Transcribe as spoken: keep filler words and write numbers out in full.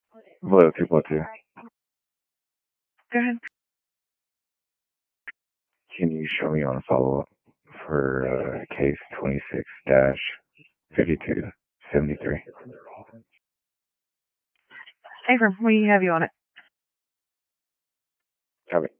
Hello, two point two. Go ahead. Can you show me on follow-up for uh, case twenty-six dash fifty-two seventy-three? Abram, we have you on it. Copy.